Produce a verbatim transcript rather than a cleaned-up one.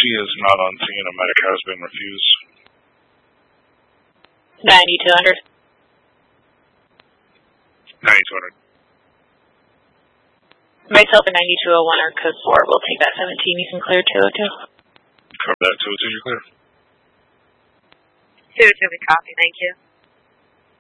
She is not on scene. A Medicare has been refused. ninety-two hundred. ninety-two hundred. Myself and ninety-two oh one are code four. We'll take that seventeen. You can clear two oh two. Cover that two oh two. You're clear. two oh two, we copy. Thank you.